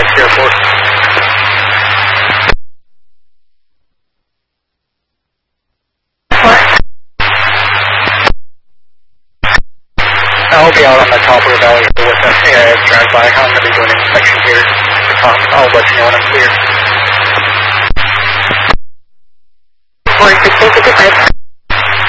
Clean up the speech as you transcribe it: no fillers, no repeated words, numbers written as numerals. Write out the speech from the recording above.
Airport. I'll be out on the top of the valley with the AIS drive-by. I'm going to be doing an inspection here. I'll let you know when I'm clear. 41655.